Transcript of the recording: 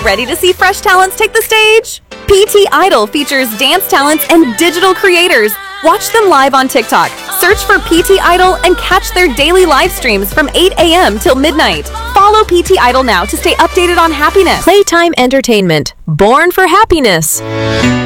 ready to see fresh talents take the stage? PT Idol features dance talents and digital creators. Watch them live on TikTok. Search for PT Idol and catch their daily live streams from 8 a.m. till midnight. Follow PT Idol now to stay updated on happiness. Playtime Entertainment, born for happiness.